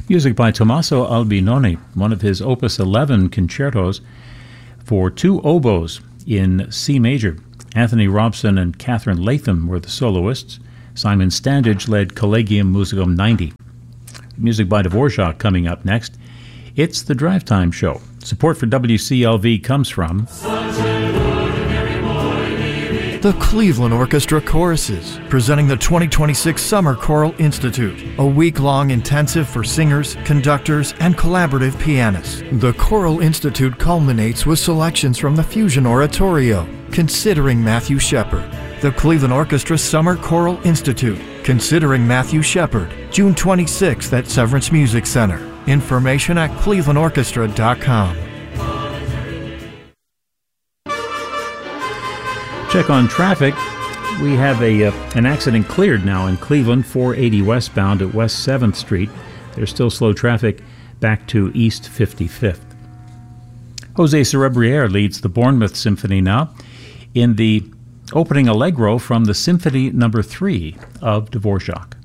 Music by Tommaso Albinoni, one of his Opus 11 concertos for two oboes in C major. Anthony Robson and Catherine Latham were the soloists. Simon Standage led Collegium Musicum 90. Music by Dvorak coming up next. It's the Drive Time Show. Support for WCLV comes from the Cleveland Orchestra Choruses, presenting the 2026 Summer Choral Institute, a week-long intensive for singers, conductors, and collaborative pianists. The Choral Institute culminates with selections from the Fusion Oratorio, Considering Matthew Shepard. The Cleveland Orchestra Summer Choral Institute, Considering Matthew Shepard, June 26th at Severance Music Center. Information at clevelandorchestra.com. Check on traffic. We have an accident cleared now in Cleveland, 480 westbound at West 7th Street. There's still slow traffic back to East 55th. Jose Cerebriere leads the Bournemouth Symphony now in the opening allegro from the Symphony No. 3 of Dvorak.